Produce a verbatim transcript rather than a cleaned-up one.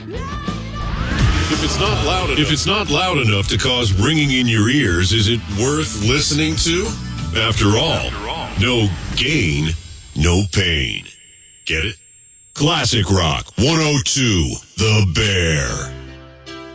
If it's not loud enough, if it's not loud enough to cause ringing in your ears, is it worth listening to? After all, After all. no gain, no pain. Get it? Classic Rock one oh two, The Bear.